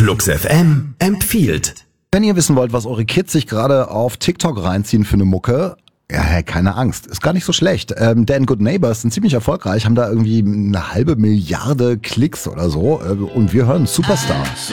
Flux FM empfiehlt. Wenn ihr wissen wollt, was eure Kids sich gerade auf TikTok reinziehen für eine Mucke, ja, hey, keine Angst, ist gar nicht so schlecht. Dan Good Neighbors sind ziemlich erfolgreich, haben da irgendwie 500 Milliarden Klicks oder so und wir hören Superstar. So